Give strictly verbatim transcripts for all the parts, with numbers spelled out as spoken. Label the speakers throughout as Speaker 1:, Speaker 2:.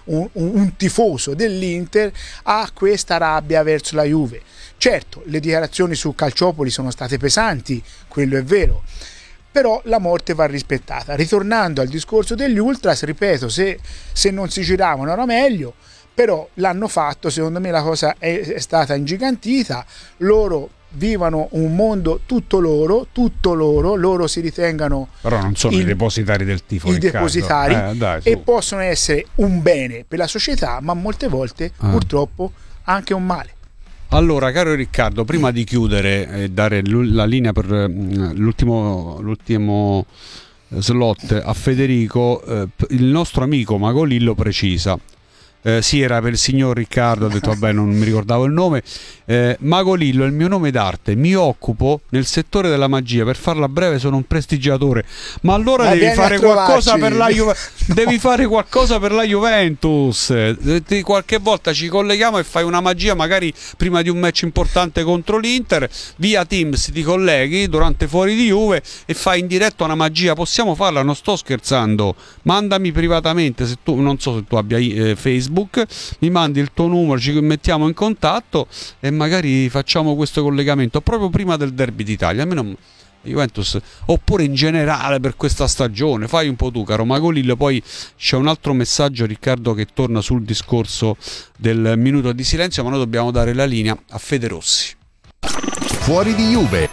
Speaker 1: un, un, un tifoso dell'Inter ha questa rabbia verso la Juve. Certo, le dichiarazioni su Calciopoli sono state pesanti, quello è vero, però la morte va rispettata. Ritornando al discorso degli Ultras, ripeto, se, se non si giravano era meglio, però l'hanno fatto, secondo me la cosa è, è stata ingigantita, loro vivano un mondo tutto loro, tutto loro, loro si ritengano
Speaker 2: però non sono il, i depositari del tifo,
Speaker 1: i
Speaker 2: Riccardo.
Speaker 1: depositari
Speaker 2: eh, dai,
Speaker 1: e possono essere un bene per la società, ma molte volte ah. purtroppo anche un male.
Speaker 2: Allora, caro Riccardo, prima di chiudere e dare la linea per l'ultimo, l'ultimo slot a Federico, eh, il nostro amico Magolillo precisa. Eh, sì, era per il signor Riccardo, ha detto vabbè, non mi ricordavo il nome. eh, Magolillo è il mio nome d'arte, mi occupo nel settore della magia, per farla breve sono un prestigiatore. Ma allora ma devi fare qualcosa per la Juve- devi fare qualcosa per la Juventus. Di qualche volta ci colleghiamo e fai una magia, magari prima di un match importante contro l'Inter, via Teams ti colleghi durante Fuori di Juve e fai in diretta una magia. Possiamo farla, non sto scherzando, mandami privatamente, se tu, non so se tu abbia eh, Facebook, mi mandi il tuo numero, ci mettiamo in contatto e magari facciamo questo collegamento proprio prima del derby d'Italia, almeno Juventus, oppure in generale per questa stagione. Fai un po' tu, caro Magolillo. Poi c'è un altro messaggio, Riccardo, che torna sul discorso del minuto di silenzio, ma noi dobbiamo dare la linea a Fede Rossi.
Speaker 3: Fuori di Juve.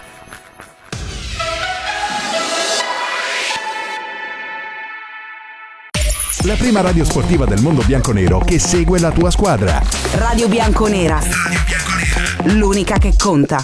Speaker 3: La prima radio sportiva del mondo bianconero che segue la tua squadra.
Speaker 4: Radio Bianconera. Radio Bianconera. L'unica che conta.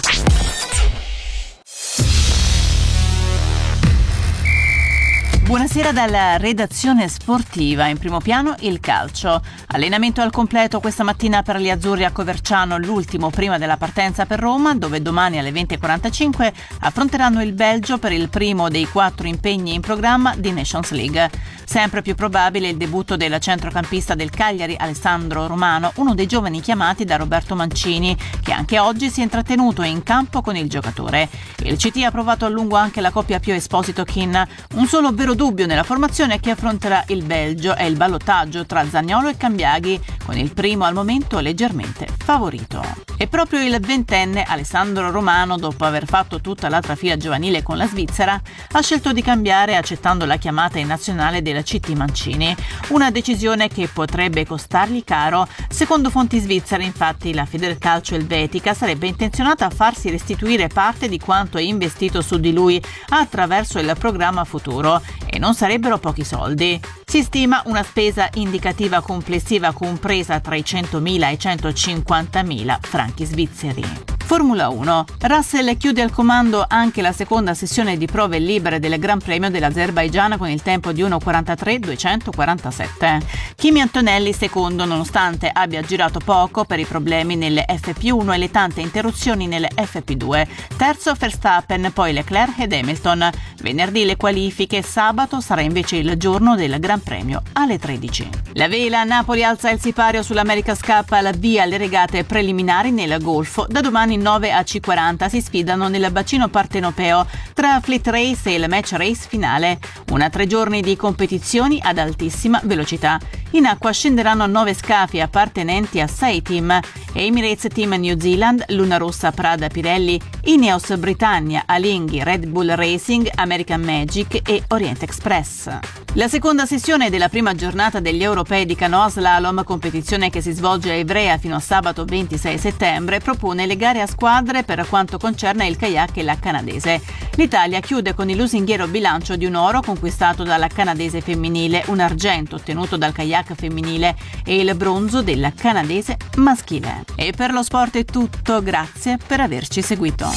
Speaker 4: Buonasera dalla redazione sportiva. In primo piano il calcio. Allenamento al completo questa mattina per gli azzurri a Coverciano, l'ultimo prima della partenza per Roma, dove domani alle venti e quarantacinque affronteranno il Belgio per il primo dei quattro impegni in programma di Nations League. Sempre più probabile il debutto del centrocampista del Cagliari Alessandro Romano, uno dei giovani chiamati da Roberto Mancini, che anche oggi si è intrattenuto in campo con il giocatore. Il C T ha provato a lungo anche la coppia Pio Esposito-Kin. Un solo vero dubbio nella formazione che affronterà il Belgio è il ballottaggio tra Zaniolo e Cambiaghi, con il primo al momento leggermente favorito. E proprio il ventenne Alessandro Romano, dopo aver fatto tutta l'altra fila giovanile con la Svizzera, ha scelto di cambiare accettando la chiamata in nazionale della C T Mancini, una decisione che potrebbe costargli caro. Secondo fonti svizzere, infatti, la Federcalcio Elvetica sarebbe intenzionata a farsi restituire parte di quanto investito su di lui attraverso il programma futuro, e non sarebbero pochi soldi. Si stima una spesa indicativa complessiva compresa tra i centomila e i centocinquantamila franchi svizzeri. Formula uno. Russell chiude al comando anche la seconda sessione di prove libere del Gran Premio dell'Azerbaigian con il tempo di uno quarantatré duecentoquarantasette. Kimi Antonelli secondo, nonostante abbia girato poco per i problemi nelle F P uno e le tante interruzioni nelle F P due. Terzo Verstappen, poi Leclerc ed Hamilton. Venerdì le qualifiche, sabato sarà invece il giorno del Gran Premio alle tredici. La vela, Napoli alza il sipario sull'America's Cup, al via alle regate preliminari nel Golfo. Da domani nove a C quaranta si sfidano nel bacino partenopeo tra Fleet Race e il match race finale. Una tre giorni di competizioni ad altissima velocità. In acqua scenderanno nove scafi appartenenti a sei team: Emirates Team New Zealand, Luna Rossa Prada Pirelli, Ineos Britannia, Alinghi, Red Bull Racing, American Magic e Orient Express. La seconda sessione della prima giornata degli europei di canoa slalom, competizione che si svolge a Ivrea fino a sabato ventisei settembre, propone le gare a squadre per quanto concerne il kayak e la canadese. L'Italia chiude con il lusinghiero bilancio di un oro conquistato dalla canadese femminile, un argento ottenuto dal kayak femminile e il bronzo della canadese maschile. E per lo sport è tutto, grazie per averci seguito.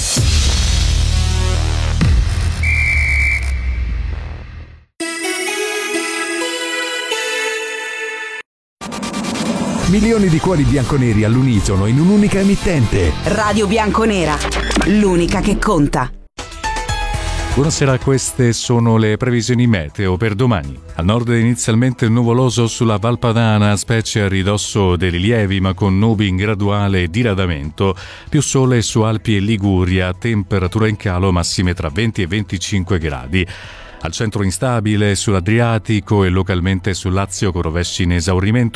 Speaker 3: Milioni di cuori bianconeri all'unisono in un'unica emittente.
Speaker 4: Radio Bianconera, l'unica che conta.
Speaker 5: Buonasera, queste sono le previsioni meteo per domani. Al nord inizialmente nuvoloso sulla Val Padana, specie a ridosso dei rilievi, ma con nubi in graduale diradamento. Più sole su Alpi e Liguria, temperatura in calo, massime tra venti e venticinque gradi. Al centro instabile sull'Adriatico e localmente sul Lazio con rovesci in esaurimento.